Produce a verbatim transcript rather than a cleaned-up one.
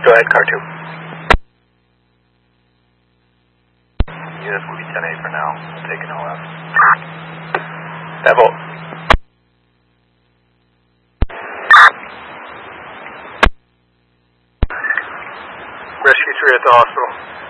Go ahead, car two. Units will be ten eight for now. We'll take an O F. Devil. Rescue three at the hospital.